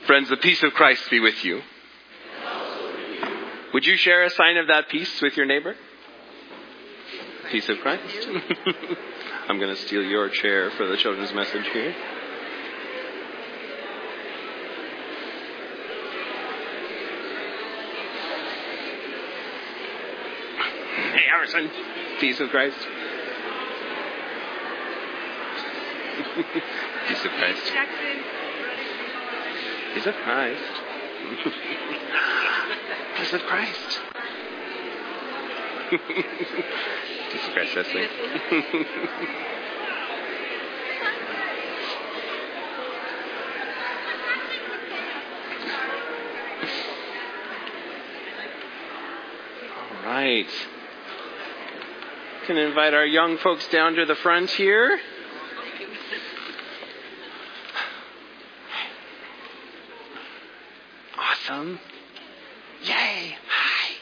Friends, the peace of Christ be with you. Would you share a sign of that peace with your neighbor? Peace of Christ. I'm going to steal your chair for the children's message here. Hey, Emerson. Peace of Christ. Peace of Christ. Peace of Christ. Peace of Christ. Peace of Christ, Cecily. All right. Can invite our young folks down to the front here. Awesome. Yay. Hi.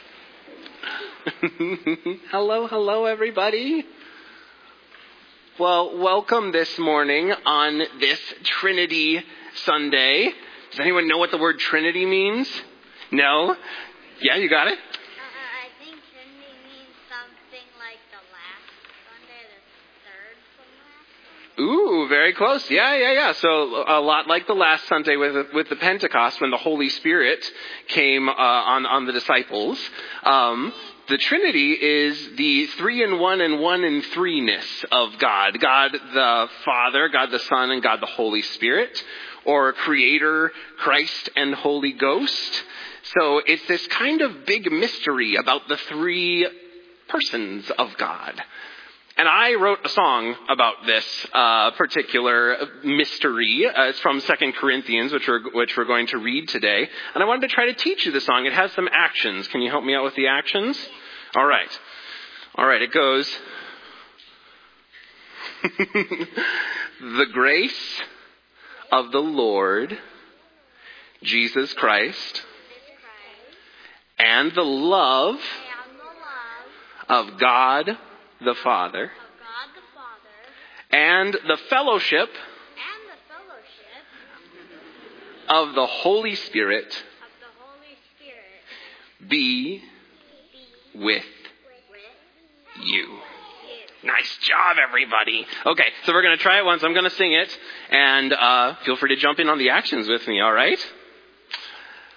Hello, everybody. Well, welcome this morning on this Trinity Sunday. Does anyone know what the word Trinity means? No? Yeah, you got it? I think Trinity means something like the last Sunday, the third from last Sunday. Ooh, very close. Yeah. So a lot like the last Sunday with the Pentecost when the Holy Spirit came on the disciples. The Trinity is the 3 in 1 and 1 in 3-ness of God. God the Father, God the Son, and God the Holy Spirit. Or Creator, Christ, and Holy Ghost. So it's this kind of big mystery about the three persons of God. And I wrote a song about this particular mystery. It's from 2 Corinthians, which we're going to read today. And I wanted to try to teach you the song. It has some actions. Can you help me out with the actions? All right, it goes. The grace of the Lord Jesus Christ and the love of God the Father, and the fellowship of the Holy Spirit be with you. Nice job, everybody. Okay, so we're going to try it once. I'm going to sing it, and feel free to jump in on the actions with me, all right?